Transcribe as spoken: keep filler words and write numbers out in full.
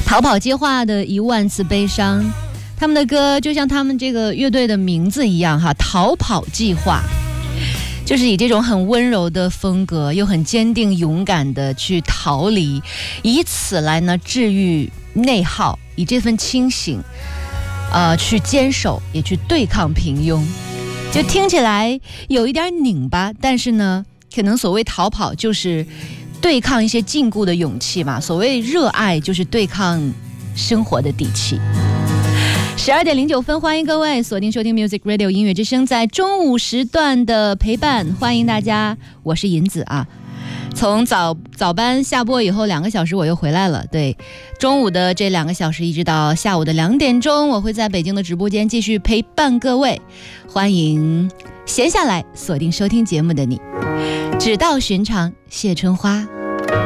逃跑计划的一万次悲伤，他们的歌就像他们这个乐队的名字一样哈，逃跑计划，就是以这种很温柔的风格，又很坚定勇敢的去逃离，以此来呢治愈内耗，以这份清醒，呃，去坚守，也去对抗平庸。就听起来有一点拧巴，但是呢，可能所谓逃跑就是对抗一些禁锢的勇气嘛，所谓热爱就是对抗生活的底气。十二点零九分，欢迎各位锁定收听 Music Radio 音乐之声，在中午时段的陪伴，欢迎大家，我是银子啊。从早早班下播以后两个小时我又回来了，对，中午的这两个小时一直到下午的两点钟，我会在北京的直播间继续陪伴各位，欢迎闲下来锁定收听节目的你。只道寻常谢春花。